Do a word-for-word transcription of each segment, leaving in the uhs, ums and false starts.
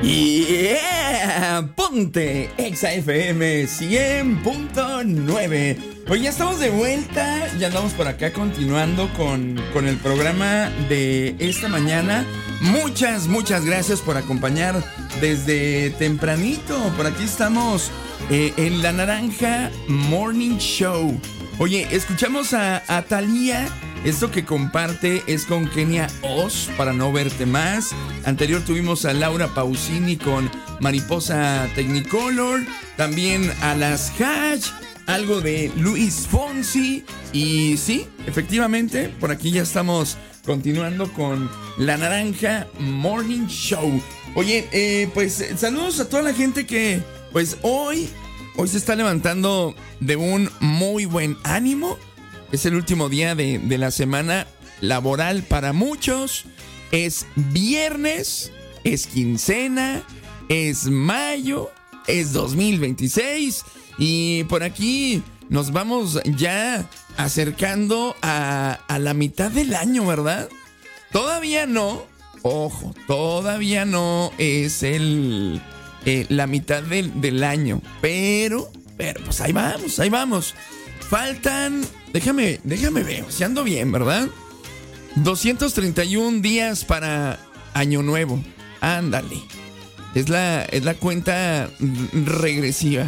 Yeah, ponte Exa F M cien punto nueve. Pues ya estamos de vuelta, ya andamos por acá continuando con, con el programa de esta mañana. Muchas, muchas gracias por acompañar desde tempranito. Por aquí estamos eh, en La Naranja Morning Show. Oye, escuchamos a, a Thalía. Esto que comparte es con Kenia Oz, Para No Verte Más. Anterior tuvimos a Laura Pausini con Mariposa Technicolor. También a Las Hatch, algo de Luis Fonsi. Y sí, efectivamente, por aquí ya estamos continuando con La Naranja Morning Show. Oye, eh, pues saludos a toda la gente que pues hoy, hoy se está levantando de un muy buen ánimo. Es el último día de, de la semana laboral para muchos. Es viernes, es quincena, es mayo, es dos mil veintiséis. Y por aquí nos vamos ya acercando a, a la mitad del año, ¿verdad? Todavía no, ojo, todavía no es el, eh, la mitad del, del año. Pero, pero pues ahí vamos, ahí vamos. Faltan, déjame, déjame ver, si ando bien, ¿verdad? doscientos treinta y uno días para Año Nuevo. Ándale. Es la, es la cuenta regresiva.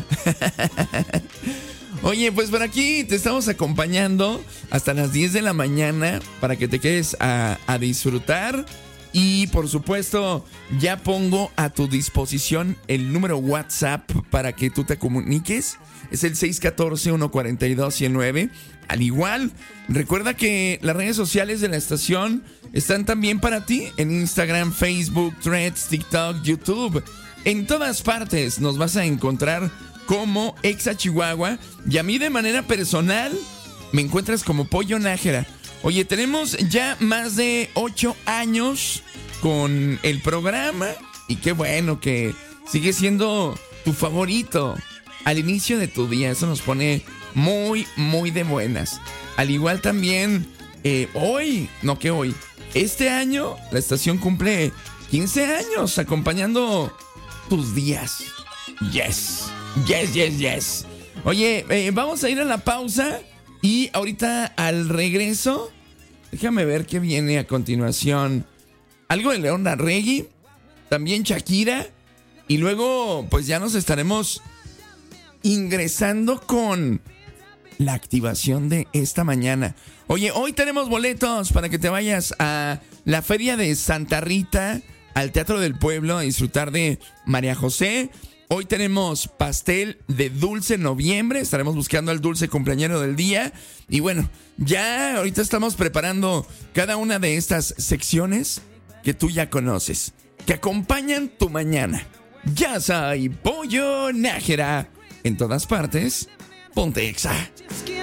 Oye, pues por aquí te estamos acompañando hasta las diez de la mañana para que te quedes a, a disfrutar. Y por supuesto, ya pongo a tu disposición el número WhatsApp para que tú te comuniques. Es el seis uno cuatro, uno cuatro dos, uno cero nueve. Al igual, recuerda que las redes sociales de la estación están también para ti en Instagram, Facebook, Threads, TikTok, YouTube. En todas partes nos vas a encontrar como Exa Chihuahua. Y a mí de manera personal me encuentras como Pollo Nájera. Oye, tenemos ya más de ocho años con el programa. Y qué bueno que sigue siendo tu favorito al inicio de tu día. Eso nos pone muy, muy de buenas. Al igual también, eh, hoy, no que hoy, este año la estación cumple quince años acompañando tus días. Yes, yes, yes, yes. Oye, eh, vamos a ir a la pausa y ahorita al regreso, déjame ver qué viene a continuación. Algo de León Larregui, también Shakira, y luego pues ya nos estaremos ingresando con la activación de esta mañana. Oye, hoy tenemos boletos para que te vayas a la Feria de Santa Rita, al Teatro del Pueblo, a disfrutar de María José. Hoy tenemos pastel de dulce noviembre. Estaremos buscando al dulce cumpleañero del día. Y bueno, ya ahorita estamos preparando cada una de estas secciones que tú ya conoces, que acompañan tu mañana. Ya soy Pollo Nájera. En todas partes, ponte Exa.